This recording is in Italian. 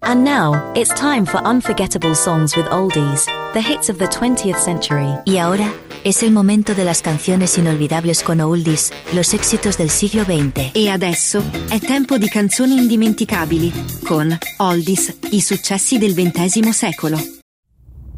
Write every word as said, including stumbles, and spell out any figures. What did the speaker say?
And now, it's time for Unforgettable Songs with Oldies, the hits of the twentieth century. Y ahora, es el momento de las canciones inolvidables con Oldies, los éxitos del siglo veinte. E adesso è tempo di canzoni indimenticabili con Oldies, i successi del ventesimo secolo.